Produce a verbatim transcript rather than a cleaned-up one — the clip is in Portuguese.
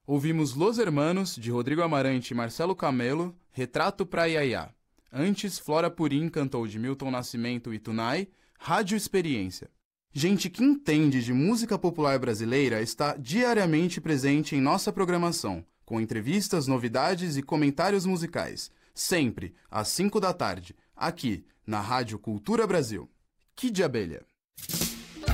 Ouvimos Los Hermanos, de Rodrigo Amarante e Marcelo Camelo, Retrato pra Iaiá. Antes, Flora Purim cantou de Milton Nascimento e Tunai, Rádio Experiência. Gente que entende de música popular brasileira está diariamente presente em nossa programação, com entrevistas, novidades e comentários musicais. Sempre, às cinco da tarde, aqui, na Rádio Cultura Brasil. Que de abelha!